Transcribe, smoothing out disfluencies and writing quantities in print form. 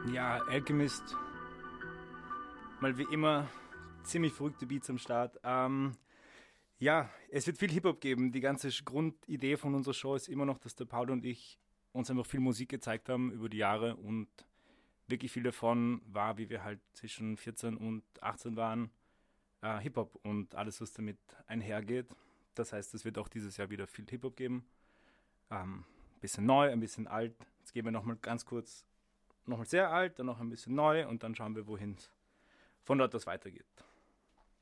Ja, Alchemist, mal wie immer ziemlich verrückte Beats am Start. Ja, es wird viel Hip-Hop geben. Die ganze Grundidee von unserer Show ist immer noch, dass der Paul und ich uns einfach viel Musik gezeigt haben über die Jahre und wirklich viel davon war, wie wir halt zwischen 14 und 18 waren, Hip-Hop und alles, was damit einhergeht. Das heißt, es wird auch dieses Jahr wieder viel Hip-Hop geben. Ein bisschen neu, ein bisschen alt. Jetzt gehen wir nochmal ganz kurz, nochmal sehr alt, dann noch ein bisschen neu und dann schauen wir, wohin es von dort aus weitergeht.